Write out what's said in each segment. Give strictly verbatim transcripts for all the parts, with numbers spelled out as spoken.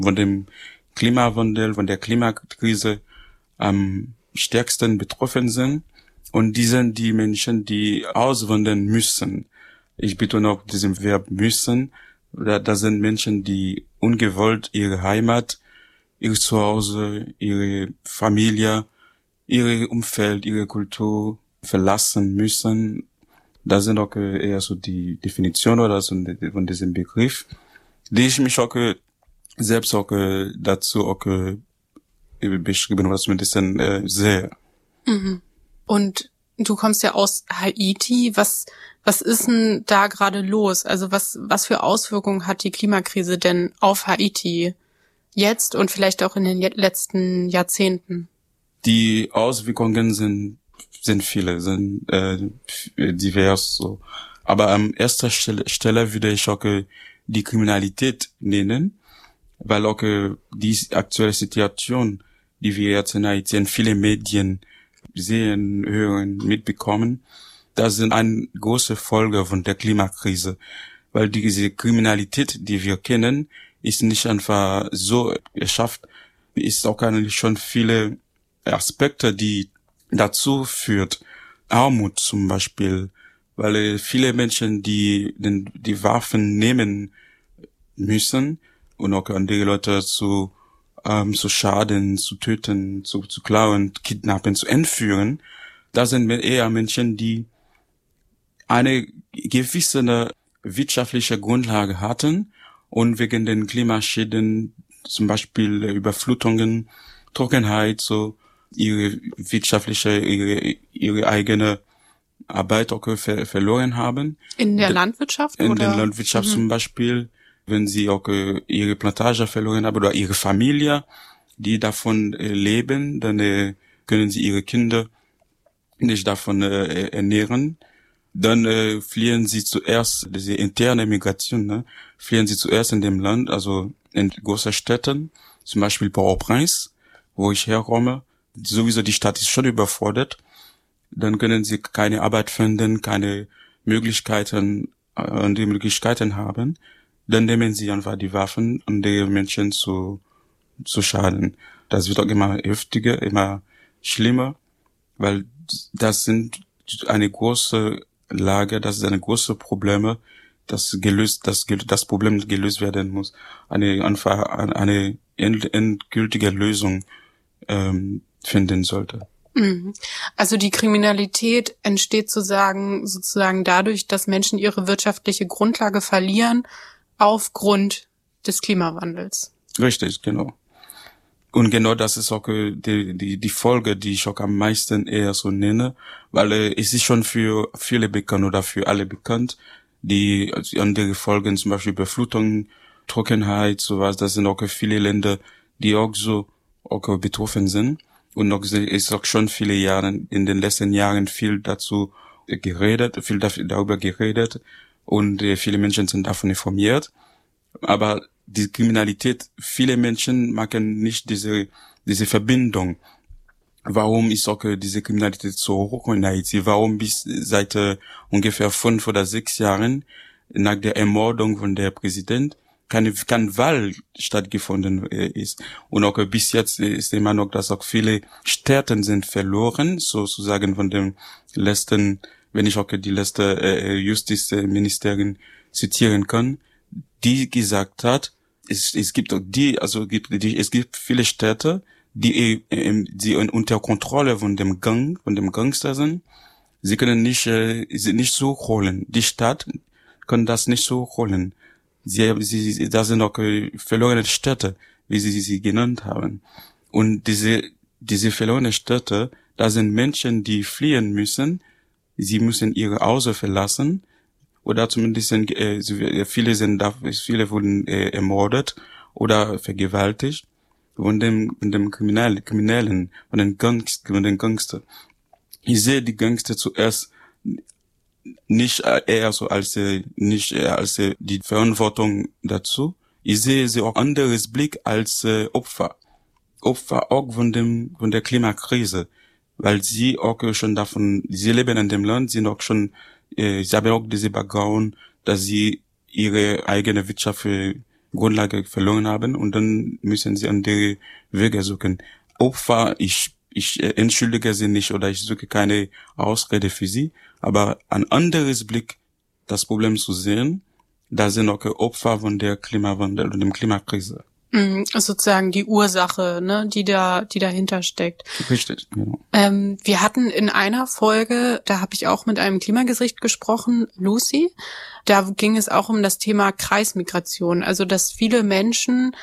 von dem Klimawandel, von der Klimakrise am stärksten betroffen sind. Und die sind die Menschen, die auswandern müssen. Ich betone auch diesen Verb müssen. Das sind Menschen, die ungewollt ihre Heimat, ihr Zuhause, ihre Familie, ihr Umfeld, ihre Kultur verlassen müssen. Das sind auch eher so die Definition oder so von diesem Begriff, die ich mich auch selbst auch dazu auch beschrieben, was mit diesen äh, sehe. Mhm. Und du kommst ja aus Haiti. Was was ist denn da gerade los? Also was was für Auswirkungen hat die Klimakrise denn auf Haiti jetzt und vielleicht auch in den letzten Jahrzehnten? Die Auswirkungen sind sind viele, sind äh, divers so. Aber an erster Stelle, Stelle würde ich auch äh, die Kriminalität nennen, weil auch äh, die aktuelle Situation, die wir jetzt in Haiti in viele Medien sehen, hören, mitbekommen, das sind eine große Folge von der Klimakrise, weil diese Kriminalität, die wir kennen, ist nicht einfach so erschafft, ist auch eigentlich schon viele Aspekte, die dazu führt. Armut zum Beispiel, weil viele Menschen, die den, die Waffen nehmen müssen und auch andere Leute zu ähm, zu schaden, zu töten, zu, zu klauen, kidnappen, zu entführen, das sind eher Menschen, die eine gewisse wirtschaftliche Grundlage hatten und wegen den Klimaschäden, zum Beispiel Überflutungen, Trockenheit, so ihre wirtschaftliche, ihre, ihre eigene Arbeit auch ver- verloren haben. In der Landwirtschaft? In oder? der Landwirtschaft Mhm. zum Beispiel, wenn sie auch äh, ihre Plantage verloren haben oder ihre Familie, die davon äh, leben, dann äh, können sie ihre Kinder nicht davon äh, ernähren. Dann äh, fliehen sie zuerst, diese interne Migration, ne, fliehen sie zuerst in dem Land, also in großen Städten, zum Beispiel Port-au-Prince, wo ich herkomme. Sowieso die Stadt ist schon überfordert. Dann können sie keine Arbeit finden, keine Möglichkeiten, äh, die Möglichkeiten haben. Dann nehmen sie einfach die Waffen, um die Menschen zu, zu schaden. Das wird auch immer heftiger, immer schlimmer, weil das sind eine große Lage, das ist eine große Probleme, das gelöst, das, das Problem gelöst werden muss. Eine, einfach, eine end, endgültige Lösung, ähm, finden sollte. Also die Kriminalität entsteht sozusagen, sozusagen dadurch, dass Menschen ihre wirtschaftliche Grundlage verlieren aufgrund des Klimawandels. Richtig, genau. Und genau das ist auch die, die, die Folge, die ich auch am meisten eher so nenne, weil äh, es ist schon für viele bekannt oder für alle bekannt, die also andere Folgen, zum Beispiel Überflutung, Trockenheit, sowas, das sind auch viele Länder, die auch so auch betroffen sind. Und noch ist auch schon viele Jahre, in den letzten Jahren viel dazu geredet, viel darüber geredet und äh, viele Menschen sind davon informiert. Aber die Kriminalität, viele Menschen machen nicht diese, diese Verbindung. Warum ist auch äh, diese Kriminalität so hoch in Haiti? Warum bis seit äh, ungefähr fünf oder sechs Jahren nach der Ermordung von der Präsident keine, keine Wahl stattgefunden äh, ist. Und auch äh, bis jetzt äh, ist immer noch, dass auch viele Städte sind verloren, sozusagen von dem letzten, wenn ich auch die letzte äh, Justizministerin zitieren kann, die gesagt hat, es, es gibt auch die, also gibt, die, es gibt viele Städte, die, äh, die unter Kontrolle von dem Gang, von dem Gangster sind. Sie können nicht, äh, sie nicht so holen. Die Stadt kann das nicht so holen. Sie, sie, das sind auch äh, verlorene Städte, wie sie sie genannt haben. Und diese, diese verlorene Städte, da sind Menschen, die fliehen müssen. Sie müssen ihre Hause verlassen. Oder zumindest sind, äh, viele sind da, viele wurden äh, ermordet oder vergewaltigt von dem, von dem Kriminellen, Kriminellen, von den Gangs, von den Gangster. Ich sehe die Gangster zuerst nicht eher so als äh, nicht eher als äh, die Verantwortung dazu. Ich sehe sie auch anderes Blick als äh, Opfer, Opfer auch von dem von der Klimakrise, weil sie auch schon davon, sie leben in dem Land, sie auch schon, äh, sie haben auch diese Background, dass sie ihre eigene Wirtschaft Grundlage verloren haben und dann müssen sie andere Wege suchen. Opfer, ich ich äh, entschuldige sie nicht oder ich suche keine Ausrede für sie, aber ein anderes Blick, das Problem zu sehen, da sind auch Opfer von der Klimawandel und dem Klimakrise. Mm, sozusagen die Ursache, ne, die da, die dahinter steckt. Richtig, genau. Ähm, wir hatten in einer Folge, da habe ich auch mit einem Klimagesicht gesprochen, Lucy. Da ging es auch um das Thema Kreismigration, also dass viele Menschen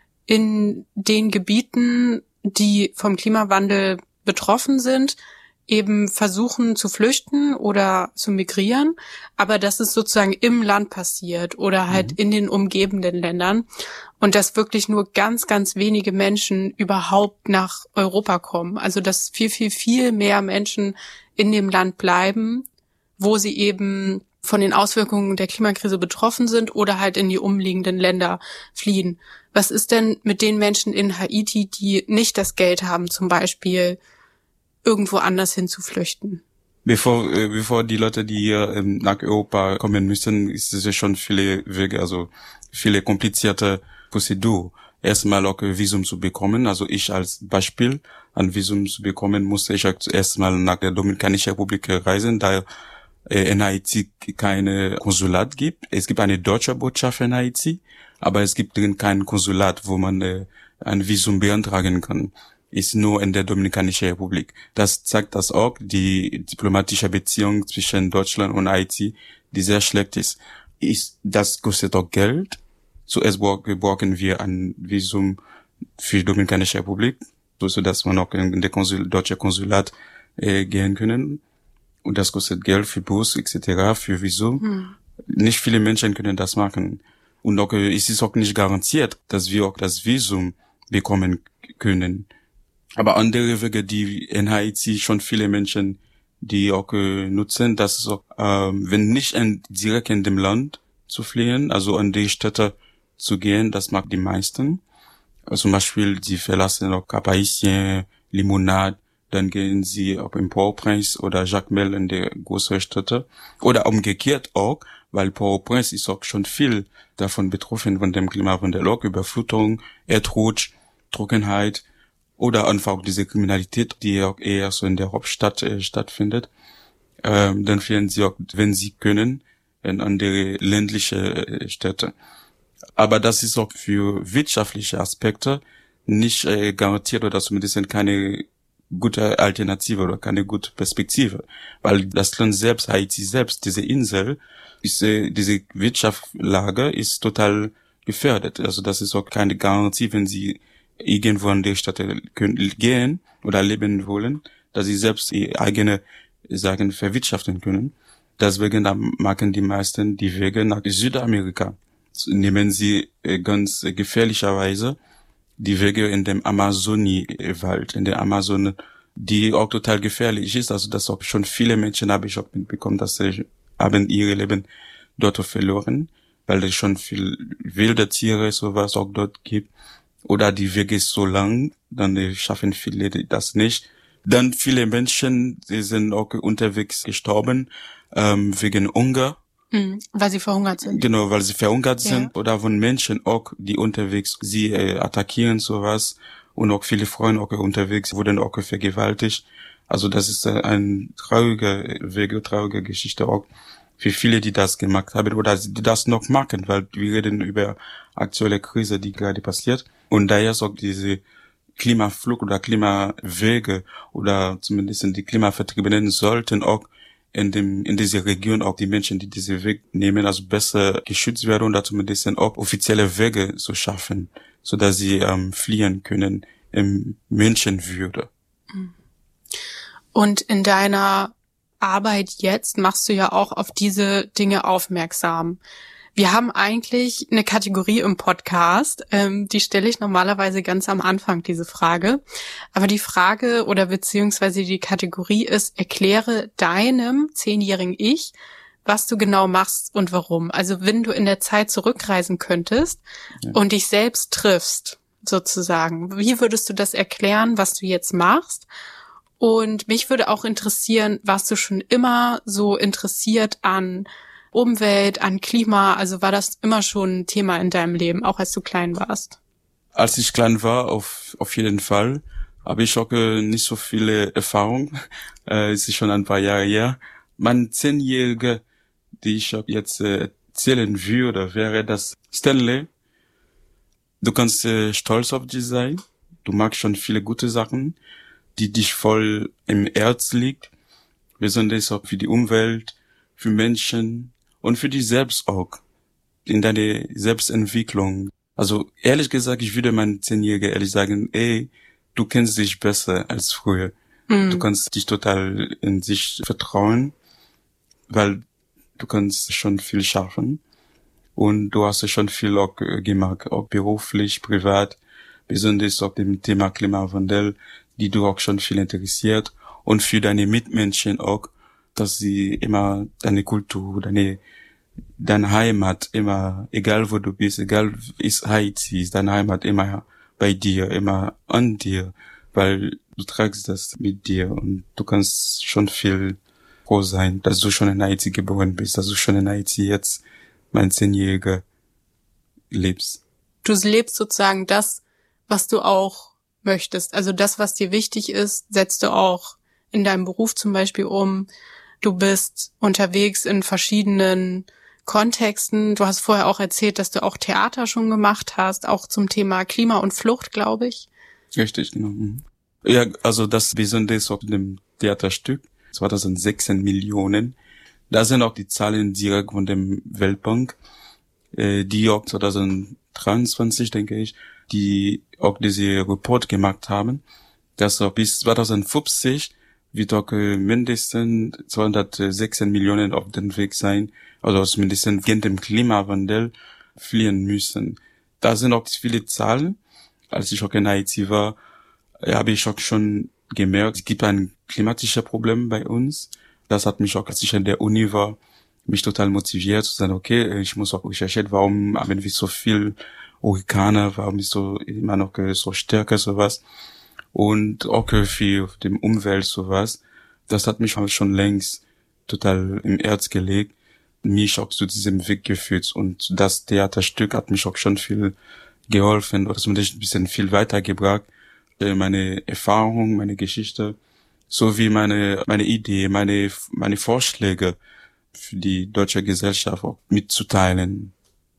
in den Gebieten, die vom Klimawandel betroffen sind, eben versuchen zu flüchten oder zu migrieren, aber dass es sozusagen im Land passiert oder halt mhm. in den umgebenden Ländern und dass wirklich nur ganz, ganz wenige Menschen überhaupt nach Europa kommen. Also dass viel, viel, viel mehr Menschen in dem Land bleiben, wo sie eben von den Auswirkungen der Klimakrise betroffen sind oder halt in die umliegenden Länder fliehen. Was ist denn mit den Menschen in Haiti, die nicht das Geld haben, zum Beispiel irgendwo anders hin zu flüchten? Bevor äh, bevor die Leute, die hier ähm, nach Europa kommen müssen, ist es ja schon viele Wege, also viele komplizierte Prozedur. Erstmal auch ein Visum zu bekommen. Also ich als Beispiel, ein Visum zu bekommen, musste ich erstmal nach der Dominikanischen Republik reisen, da äh, in Haiti keine Konsulat gibt. Es gibt eine deutsche Botschaft in Haiti, aber es gibt drin kein Konsulat, wo man äh, ein Visum beantragen kann. Ist nur in der Dominikanischen Republik. Das zeigt das auch, die diplomatische Beziehung zwischen Deutschland und Haiti, die sehr schlecht ist. Ist das kostet auch Geld. Zuerst brauchen wir ein Visum für die Dominikanische Republik, so dass man auch in der Konsul, deutsche Konsulat äh, gehen können. Und das kostet Geld für Bus et cetera, für Visum. Hm. Nicht viele Menschen können das machen. Und auch, äh, es ist auch nicht garantiert, dass wir auch das Visum bekommen können. Aber andere Wege, die in Haiti schon viele Menschen, die auch äh, nutzen, das ist auch, ähm, wenn nicht in, direkt in dem Land zu fliehen, also an die Städte zu gehen, das mag die meisten. Also zum Beispiel, die verlassen auch Cap-Haïtien, Limonade, dann gehen sie auch in Port-au-Prince oder Jacmel in die großen Städte. Oder umgekehrt auch, weil Port-au-Prince ist auch schon viel davon betroffen von dem Klimawandel, auch Überflutung, Erdrutsch, Trockenheit, oder einfach auch diese Kriminalität, die auch eher so in der Hauptstadt äh, stattfindet. Ähm, dann fliehen sie auch, wenn sie können, in andere ländliche äh, Städte. Aber das ist auch für wirtschaftliche Aspekte nicht äh, garantiert oder zumindest keine gute Alternative oder keine gute Perspektive. Weil das Land selbst, Haiti selbst, diese Insel, ist, äh, diese Wirtschaftslage ist total gefährdet. Also das ist auch keine Garantie, wenn sie irgendwo an der Stadt gehen oder leben wollen, dass sie selbst ihre eigene Sachen verwirtschaften können. Deswegen machen die meisten die Wege nach Südamerika. Nehmen sie ganz gefährlicherweise die Wege in dem Amazonie-Wald, in der Amazon, die auch total gefährlich ist. Also das auch schon viele Menschen habe ich auch mitbekommen, dass sie haben ihre Leben dort verloren, weil es schon viel wilde Tiere sowas auch dort gibt. Oder die Wege ist so lang, dann schaffen viele das nicht. Dann viele Menschen, die sind auch unterwegs gestorben, ähm, wegen Hunger. Mhm, weil sie verhungert sind. Genau, weil sie verhungert ja. sind. Oder von Menschen auch, die unterwegs sie äh, attackieren, sowas. Und auch viele Frauen auch unterwegs wurden auch vergewaltigt. Also das ist äh, eine traurige Wege, traurige Geschichte auch für viele, die das gemacht haben oder die das noch machen, weil wir reden über aktuelle Krise, die gerade passiert. Und daher ist auch diese Klimaflucht oder Klimawege oder zumindest die Klimavertriebenen sollten auch in dem, in dieser Region auch die Menschen, die diese Weg nehmen, also besser geschützt werden und dazu zumindest auch offizielle Wege zu schaffen, so dass sie ähm, fliehen können im Menschenwürde. Und in deiner Arbeit jetzt machst du ja auch auf diese Dinge aufmerksam. Wir haben eigentlich eine Kategorie im Podcast, ähm, die stelle ich normalerweise ganz am Anfang, diese Frage. Aber die Frage oder beziehungsweise die Kategorie ist, erkläre deinem zehnjährigen Ich, was du genau machst und warum. Also wenn du in der Zeit zurückreisen könntest ja. und dich selbst triffst, sozusagen, wie würdest du das erklären, was du jetzt machst? Und mich würde auch interessieren, warst du schon immer so interessiert an Umwelt, an Klima? Also war das immer schon ein Thema in deinem Leben, auch als du klein warst? Als ich klein war, auf auf jeden Fall, habe ich auch äh, nicht so viele Erfahrung. Äh, es ist schon ein paar Jahre her. Mein Zehnjähriger, die ich jetzt äh, erzählen würde, wäre das Stanley. Du kannst äh, stolz auf dich sein. Du magst schon viele gute Sachen, die dich voll im Herz liegt. Besonders auch für die Umwelt, für Menschen und für dich selbst auch. In deine Selbstentwicklung. Also ehrlich gesagt, ich würde meinen Zehnjährigen ehrlich sagen, ey, du kennst dich besser als früher. Mhm. Du kannst dich total in sich vertrauen, weil du kannst schon viel schaffen. Und du hast ja schon viel auch gemacht, auch beruflich, privat, besonders auch dem Thema Klimawandel, die du auch schon viel interessiert. Und für deine Mitmenschen auch, dass sie immer deine Kultur, deine, deine Heimat immer, egal wo du bist, egal ist Haiti, ist deine Heimat immer bei dir, immer an dir, weil du trägst das mit dir und du kannst schon viel froh sein, dass du schon in Haiti geboren bist, dass du schon in Haiti jetzt mein Zehnjähriger lebst. Du lebst sozusagen das, was du auch möchtest. Also das, was dir wichtig ist, setzt du auch in deinem Beruf zum Beispiel um. Du bist unterwegs in verschiedenen Kontexten. Du hast vorher auch erzählt, dass du auch Theater schon gemacht hast, auch zum Thema Klima und Flucht, glaube ich. Richtig, genau. Ja, also das Besondere auf dem Theaterstück, zweitausendsechzehn Millionen. Da sind auch die Zahlen direkt von dem Weltbank, äh, die auch zwanzig dreiundzwanzig, denke ich, die auch diese Report gemacht haben, dass auch bis zwanzig fünfzig wird auch äh, mindestens zweihundertsechzehn Millionen auf dem Weg sein, also mindestens gegen den Klimawandel fliehen müssen. Da sind auch viele Zahlen. Als ich auch in Haiti war, habe ich auch schon gemerkt, es gibt ein klimatisches Problem bei uns. Das hat mich auch, als ich in der Uni war, mich total motiviert zu sagen, okay, ich muss auch recherchieren, warum haben wir so viel Hurrikane, warum ist so immer noch so stärker sowas und auch für die Umwelt sowas. Das hat mich schon längst total im Herz gelegt, mich auch zu diesem Weg geführt und das Theaterstück hat mich auch schon viel geholfen, das hat mich ein bisschen viel weitergebracht, meine Erfahrung, meine Geschichte, sowie meine meine Idee, meine meine Vorschläge für die deutsche Gesellschaft auch mitzuteilen.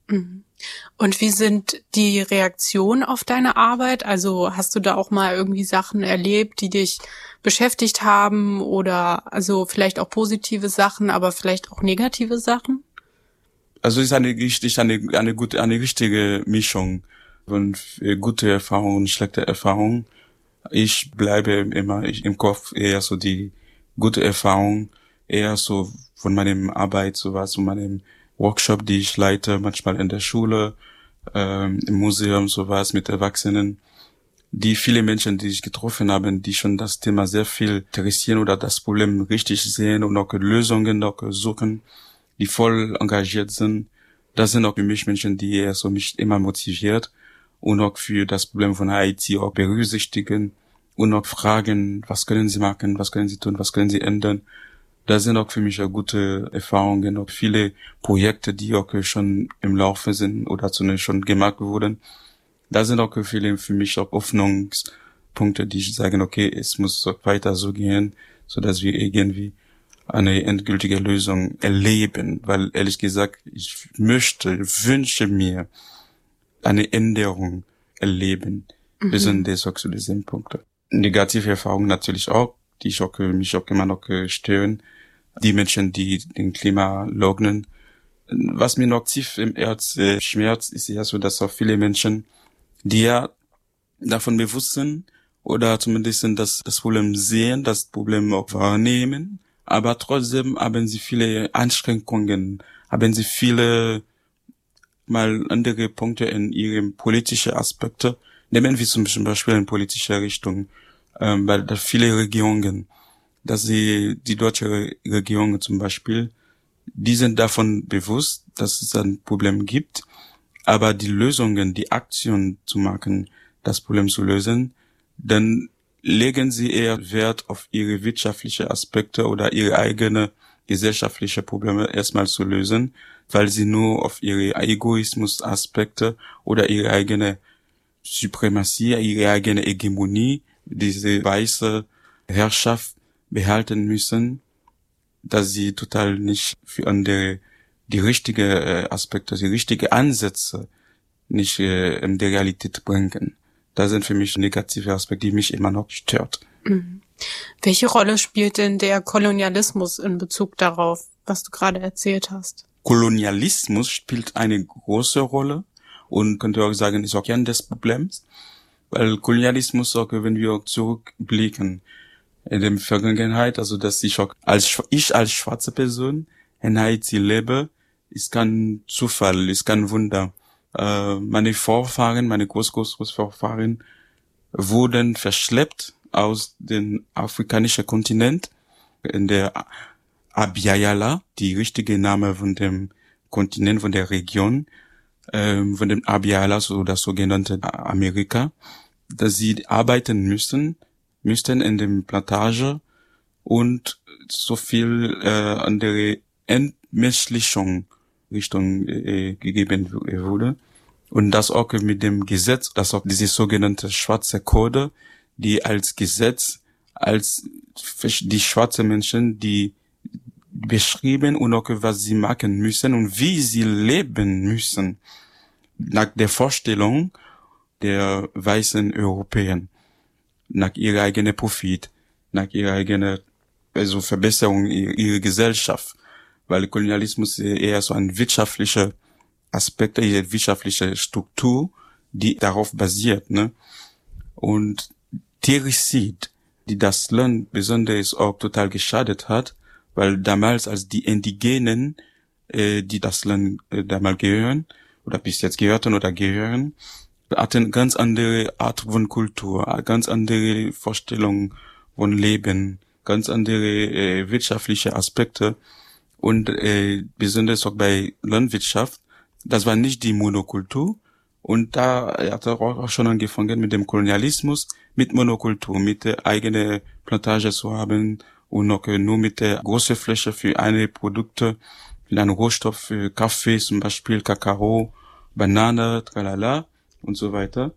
Und wie sind die Reaktionen auf deine Arbeit? Also hast du da auch mal irgendwie Sachen erlebt, die dich beschäftigt haben oder also vielleicht auch positive Sachen, aber vielleicht auch negative Sachen? Also es ist eine richtig eine eine gute eine richtige Mischung von gute Erfahrungen und schlechte Erfahrungen. Ich bleibe immer ich, im Kopf eher so die gute Erfahrung, eher so von meinem Arbeit, sowas, von meinem Workshop, die ich leite, manchmal in der Schule, ähm, im Museum, sowas mit Erwachsenen. Die viele Menschen, die ich getroffen habe, die schon das Thema sehr viel interessieren oder das Problem richtig sehen und auch Lösungen noch suchen, die voll engagiert sind. Das sind auch für mich Menschen, die eher so mich immer motiviert und auch für das Problem von Haiti auch berücksichtigen und auch fragen, was können sie machen, was können sie tun, was können sie ändern. Das sind auch für mich auch gute Erfahrungen, auch viele Projekte, die auch schon im Laufe sind oder zumindest schon gemacht wurden. Da sind auch viele für mich auch Hoffnungspunkte, die ich sagen, okay, es muss weiter so gehen, so dass wir irgendwie eine endgültige Lösung erleben, weil ehrlich gesagt, ich möchte, wünsche mir eine Änderung erleben, mhm. besonders auch zu diesen Punkten. Negative Erfahrungen natürlich auch, die ich auch, mich auch immer noch stören. Die Menschen, die den Klima leugnen. Was mir noch tief im Herz äh, schmerzt, ist ja so, dass auch viele Menschen, die ja davon bewusst sind oder zumindest das, das Problem sehen, das Problem auch wahrnehmen, aber trotzdem haben sie viele Einschränkungen, haben sie viele mal andere Punkte in ihren politischen Aspekte. Nehmen wir zum Beispiel in politischer Richtung, ähm, weil da viele Regierungen, dass sie, die deutsche Regierung zum Beispiel, die sind davon bewusst, dass es ein Problem gibt, aber die Lösungen, die Aktion zu machen, das Problem zu lösen, dann legen sie eher Wert auf ihre wirtschaftlichen Aspekte oder ihre eigene gesellschaftliche Probleme erstmal zu lösen, weil sie nur auf ihre Egoismus-Aspekte oder ihre eigene Suprematie, ihre eigene Hegemonie, diese weiße Herrschaft behalten müssen, dass sie total nicht für andere die richtige äh, Aspekte, die richtige Ansätze nicht äh, in der Realität bringen. Das sind für mich negative Aspekte, die mich immer noch stört. Mhm. Welche Rolle spielt denn der Kolonialismus in Bezug darauf, was du gerade erzählt hast? Kolonialismus spielt eine große Rolle und könnte auch sagen, ist auch Kern des Problems, weil Kolonialismus, auch wenn wir zurückblicken in der Vergangenheit, also dass ich auch als ich als schwarze Person in Haiti lebe, ist kein Zufall, ist kein Wunder. Äh, meine Vorfahren, meine Groß-Groß-Großvorfahren wurden verschleppt aus dem afrikanischen Kontinent in der Abiyala, die richtige Name von dem Kontinent, von der Region, ähm, von dem Abiyala, so das sogenannte Amerika, dass sie arbeiten müssen, müssten in dem Plantage und so viel äh, andere Entmenschlichung Richtung äh, gegeben wurde. Und das auch mit dem Gesetz, das auch diese sogenannte schwarze Code, die als Gesetz, als die schwarze Menschen, die beschrieben und auch was sie machen müssen und wie sie leben müssen, nach der Vorstellung der weißen Europäer, nach ihrer eigenen Profit, nach ihrer eigenen also Verbesserung ihrer, ihrer Gesellschaft, weil Kolonialismus eher so ein wirtschaftlicher Aspekt, eine wirtschaftliche Struktur, die darauf basiert, ne? Und Tericid, die das Land besonders auch total geschadet hat, weil damals als die Indigenen, äh, die das Land äh, damals gehören, oder bis jetzt gehörten oder gehören, hatten ganz andere Art von Kultur, ganz andere Vorstellungen von Leben, ganz andere äh, wirtschaftliche Aspekte und äh, besonders auch bei Landwirtschaft, das war nicht die Monokultur. Und da hat er auch schon angefangen mit dem Kolonialismus, mit Monokultur, mit der eigenen Plantage zu haben und noch nur mit der großen Fläche für eine Produkte, für einen Rohstoff, für Kaffee zum Beispiel, Kakao, Banane, tralala und so weiter.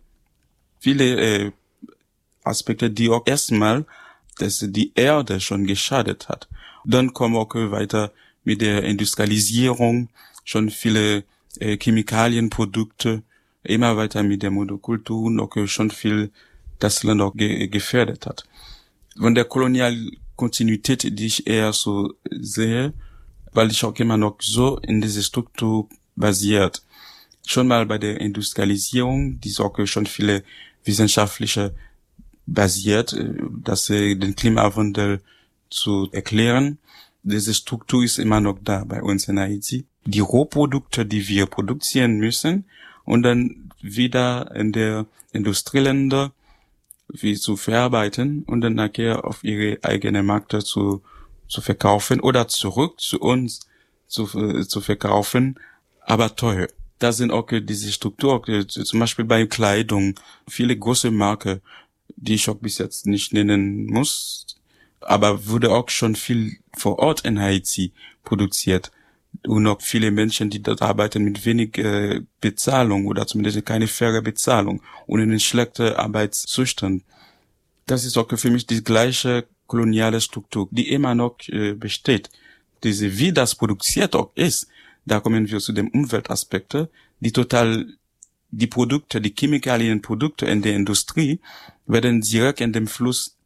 Viele äh, Aspekte, die auch erstmal, dass die Erde schon geschadet hat. Dann kommen auch weiter mit der Industrialisierung, schon viele äh, Chemikalienprodukte, immer weiter mit der Monokultur noch schon viel das Land auch ge- gefährdet hat. Von der Kolonialkontinuität, die ich eher so sehe, weil ich auch immer noch so in diese Struktur basiert. Schon mal bei der Industrialisierung, die ist auch schon viele wissenschaftliche basiert, dass den Klimawandel zu erklären. Diese Struktur ist immer noch da bei uns in Haiti. Die Rohprodukte, die wir produzieren müssen, und dann wieder in der Industrieländer wie zu verarbeiten und dann nachher auf ihre eigene Märkte zu zu verkaufen oder zurück zu uns zu zu verkaufen, aber teuer. Da sind auch diese Struktur, zum Beispiel bei Kleidung, viele große Marken, die ich auch bis jetzt nicht nennen muss, aber wurde auch schon viel vor Ort in Haiti produziert. Und noch viele Menschen, die dort arbeiten mit wenig äh, Bezahlung oder zumindest keine faire Bezahlung und in einen schlechten Arbeitszustand. Das ist auch für mich die gleiche koloniale Struktur, die immer noch äh, besteht. Diese, wie das produziert auch ist, da kommen wir zu dem Umweltaspekte, die total, die Produkte, die Chemikalienprodukte in der Industrie werden direkt in den Fluss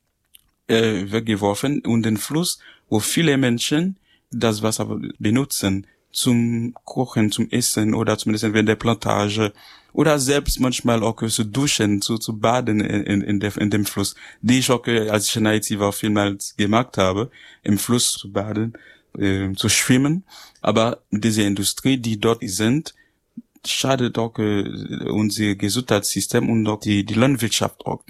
äh, weggeworfen und den Fluss, wo viele Menschen das Wasser benutzen zum Kochen, zum Essen oder zumindest während der Plantage oder selbst manchmal auch zu duschen, zu, zu baden in, in, der, in dem Fluss, die ich auch, als ich in Haiti war, vielmals gemacht habe, im Fluss zu baden, äh, zu schwimmen. Aber diese Industrie, die dort sind, schadet auch äh, unser Gesundheitssystem und auch die, die Landwirtschaft auch.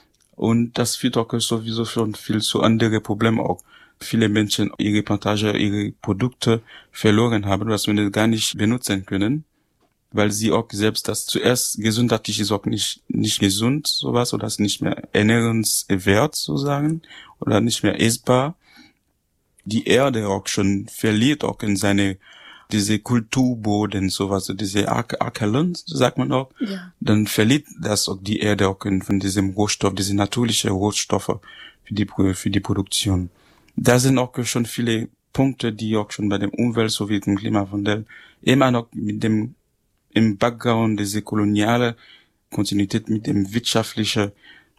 Und das führt auch sowieso schon viel zu anderen Problemen auch. Viele Menschen ihre Plantage, ihre Produkte verloren haben, was wir gar nicht benutzen können, weil sie auch selbst das zuerst gesundheitlich ist auch nicht nicht gesund, sowas, oder ist nicht mehr ernährenswert, so sagen, oder nicht mehr essbar. die Erde auch schon verliert auch in seine, diese Kulturboden, sowas, diese Ackerland, sagt man auch, ja. Dann verliert das auch die Erde auch in, von diesem Rohstoff, diese natürlichen Rohstoffe für die, für die Produktion. Da sind auch schon viele Punkte, die auch schon bei dem Umwelt sowie dem Klimawandel immer noch mit dem, im Background diese koloniale Kontinuität mit dem wirtschaftlichen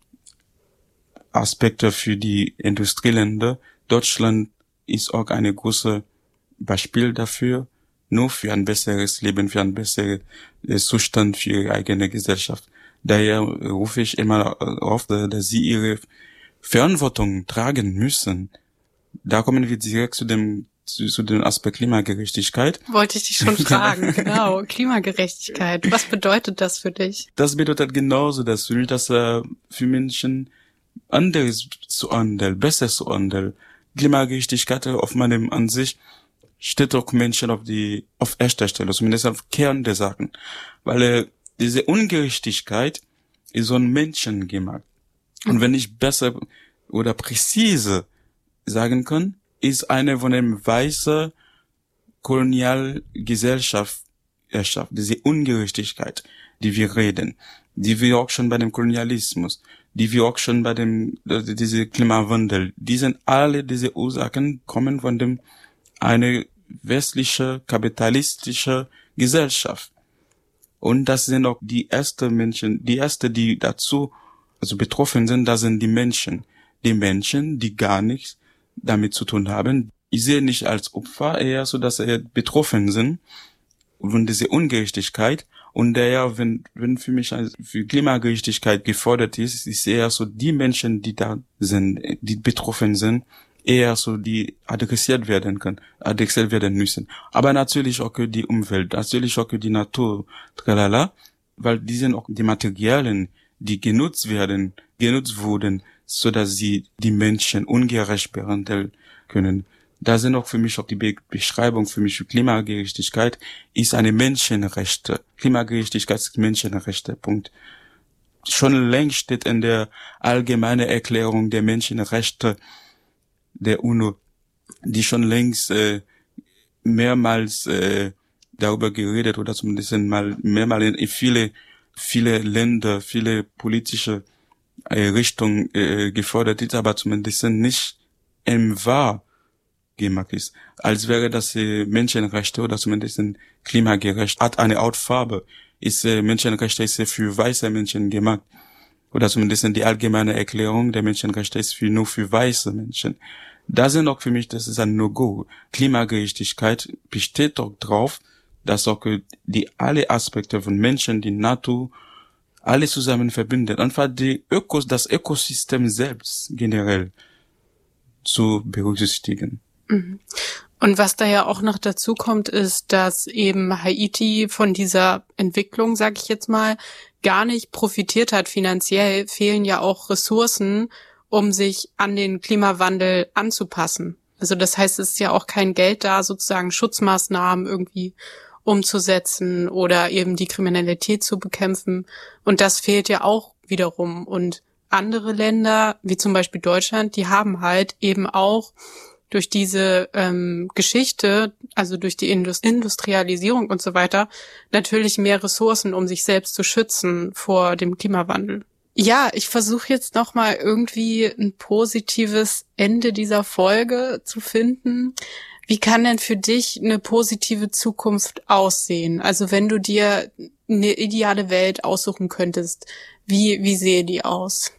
Aspekte für die Industrieländer. Deutschland ist auch eine große Beispiel dafür, nur für ein besseres Leben, für einen besseren Zustand für ihre eigene Gesellschaft. Daher rufe ich immer auf, dass sie ihre Verantwortung tragen müssen. Da kommen wir direkt zu dem zu, zu dem Aspekt Klimagerechtigkeit. Wollte ich dich schon fragen, genau. Klimagerechtigkeit. Was bedeutet das für dich? Das bedeutet genauso, dass für, dass äh, für Menschen anderes zu handeln, besser zu handeln. Klimagerechtigkeit auf meinem Ansicht steht auch Menschen auf die auf erster Stelle, zumindest auf Kern der Sachen, weil äh, diese Ungerechtigkeit ist von Menschen gemacht. Und wenn ich besser oder präzise sagen kann, ist eine von dem weißen Kolonialgesellschaft erschafft, diese Ungerechtigkeit, die wir reden, die wir auch schon bei dem Kolonialismus, die wir auch schon bei dem, diese Klimawandel, die sind alle diese Ursachen kommen von dem, eine westliche, kapitalistische Gesellschaft. Und das sind auch die ersten Menschen, die erste, die dazu, also betroffen sind, das sind die Menschen. Die Menschen, die gar nichts damit zu tun haben. Ich sehe nicht als Opfer, eher so, dass sie betroffen sind von dieser Ungerechtigkeit. Und daher, wenn, wenn für mich als, für Klimagerechtigkeit gefordert ist, ist eher so die Menschen, die da sind, die betroffen sind, eher so, die adressiert werden können, adressiert werden müssen. Aber natürlich auch die Umwelt, natürlich auch die Natur, tralala, weil die sind auch die Materialien, die genutzt werden, genutzt wurden, so dass sie die Menschen ungerecht behandeln können. Da sind auch für mich auch die Be- Beschreibung für mich für Klimagerechtigkeit ist eine Menschenrechte. Klimagerechtigkeit ist Menschenrechte. Punkt. Schon längst steht in der allgemeinen Erklärung der Menschenrechte der UNO, die schon längst äh, mehrmals äh, darüber geredet oder zumindest mal mehrmals in viele viele Länder, viele politische äh, Richtungen äh, gefordert ist, aber zumindest nicht im Wahr gemacht ist. Als wäre das äh, Menschenrechte oder zumindest klimagerecht, hat eine Hautfarbe, ist äh, Menschenrechte ist äh, für weiße Menschen gemacht. Oder zumindest die allgemeine Erklärung der Menschenrechte ist für, nur für weiße Menschen. Da sind auch für mich, das ist ein No-Go. Klimagerechtigkeit besteht auch drauf, dass auch die alle Aspekte von Menschen, die Natur, alle zusammen verbindet. Einfach die Ökos, das Ökosystem selbst generell zu berücksichtigen. Und was da ja auch noch dazu kommt, ist, dass eben Haiti von dieser Entwicklung, sag ich jetzt mal, gar nicht profitiert hat. Finanziell fehlen ja auch Ressourcen, um sich an den Klimawandel anzupassen. Also das heißt, es ist ja auch kein Geld da, sozusagen Schutzmaßnahmen irgendwie umzusetzen oder eben die Kriminalität zu bekämpfen. Und das fehlt ja auch wiederum. Und andere Länder, wie zum Beispiel Deutschland, die haben halt eben auch durch diese ähm, Geschichte, also durch die Indust- Industrialisierung und so weiter, natürlich mehr Ressourcen, um sich selbst zu schützen vor dem Klimawandel. Ja, ich versuche jetzt nochmal irgendwie ein positives Ende dieser Folge zu finden. Wie kann denn für dich eine positive Zukunft aussehen? Also wenn du dir eine ideale Welt aussuchen könntest, wie, wie sehe die aus?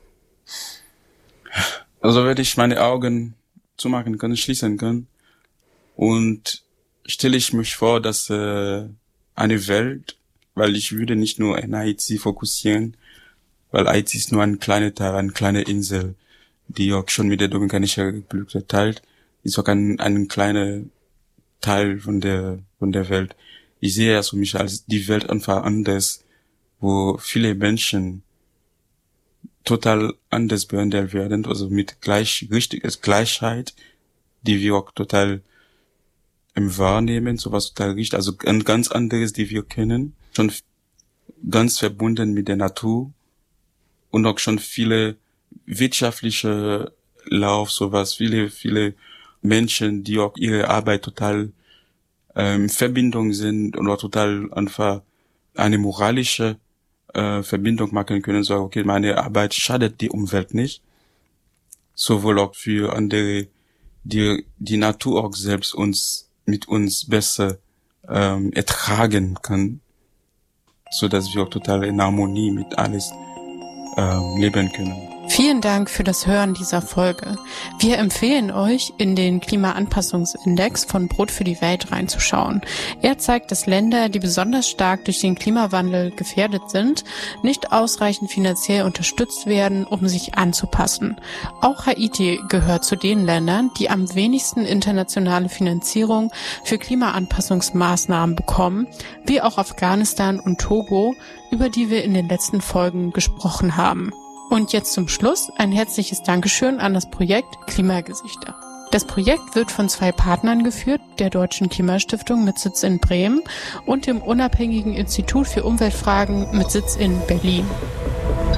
Also wenn ich meine Augen zumachen kann, schließen kann und stelle ich mich vor, dass äh, eine Welt, weil ich würde nicht nur in Haiti fokussieren, weil Haiti ist nur ein kleiner Teil, eine kleine Insel, die auch schon mit der Dominikanischen Republik teilt, ist auch ein, ein kleiner Teil von der von der Welt. Ich sehe also mich als die Welt einfach anders, wo viele Menschen total anders behandelt werden, also mit gleich richtiges Gleichheit, die wir auch total im Wahrnehmen, sowas total richtig, also ein ganz anderes, die wir kennen, schon ganz verbunden mit der Natur und auch schon viele wirtschaftliche Lauf, sowas, viele, viele Menschen, die auch ihre Arbeit total ähm, Verbindung sind oder total einfach eine moralische äh, Verbindung machen können, sagen, okay, meine Arbeit schadet die Umwelt nicht, sowohl auch für andere, die die Natur auch selbst uns mit uns besser ähm, ertragen kann, so dass wir auch total in Harmonie mit alles ähm, leben können. Vielen Dank für das Hören dieser Folge. Wir empfehlen euch, in den Klimaanpassungsindex von Brot für die Welt reinzuschauen. Er zeigt, dass Länder, die besonders stark durch den Klimawandel gefährdet sind, nicht ausreichend finanziell unterstützt werden, um sich anzupassen. Auch Haiti gehört zu den Ländern, die am wenigsten internationale Finanzierung für Klimaanpassungsmaßnahmen bekommen, wie auch Afghanistan und Togo, über die wir in den letzten Folgen gesprochen haben. Und jetzt zum Schluss ein herzliches Dankeschön an das Projekt Klimagesichter. Das Projekt wird von zwei Partnern geführt, der Deutschen Klimastiftung mit Sitz in Bremen und dem unabhängigen Institut für Umweltfragen mit Sitz in Berlin.